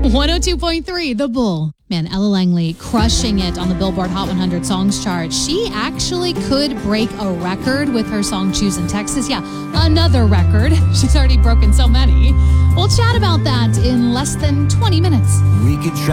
102.3 The Bull. Man, Ella Langley crushing it on the Billboard Hot 100 Songs chart. She actually could break a record with her song Choosing Texas. Yeah, another record. She's already broken so many. We'll chat about that in less than 20 minutes. We could try